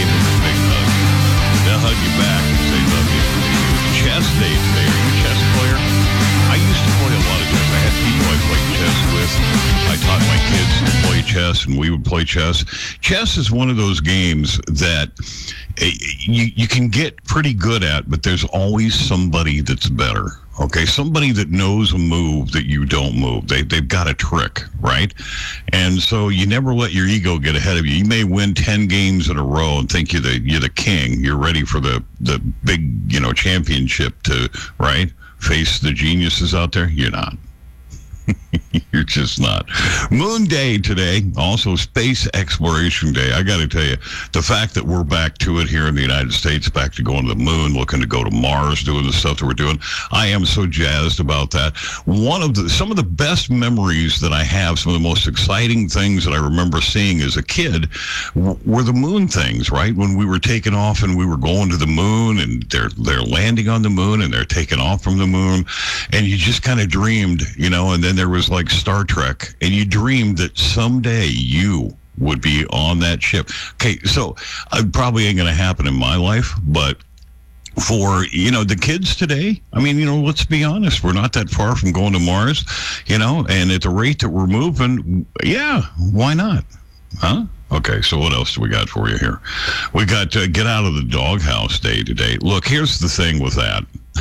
give them a big hug. They'll hug you back and say love you. Chess day today. Are you a chess player? I used to play a lot of chess. I had people I played chess with. I taught my kids to play chess, and we would play chess. Chess is one of those games that you can get pretty good at, but there's always somebody that's better. Okay, somebody that knows a move that you don't move. They've got a trick, right? And so you never let your ego get ahead of you. You may win 10 games in a row and think you're the king. You're ready for the big, championship to, right, face the geniuses out there. You're not. You're just not. Moon Day today, also Space Exploration Day. I got to tell you, the fact that we're back to it here in the United States, back to going to the moon, looking to go to Mars, doing the stuff that we're doing, I am so jazzed about that. Some of the best memories that I have, some of the most exciting things that I remember seeing as a kid were the moon things, right? When we were taking off and we were going to the moon, and they're landing on the moon and they're taking off from the moon, and you just kind of dreamed, and then there was like Star Trek, and you dreamed that someday you would be on that ship. Okay, so it probably ain't going to happen in my life, but for, the kids today, I mean, let's be honest, we're not that far from going to Mars, and at the rate that we're moving, yeah, why not? Huh? Okay, so what else do we got for you here? We got Get Out of the Doghouse Day today. Look, here's the thing with that.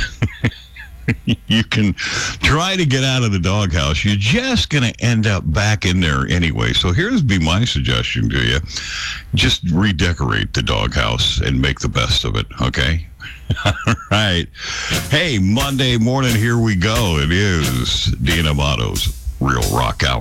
You can try to get out of the doghouse. You're just going to end up back in there anyway. So here's be my suggestion to you. Just redecorate the doghouse and make the best of it, okay? All right. Hey, Monday morning, here we go. It is Dean Amato's Real Rock Hour.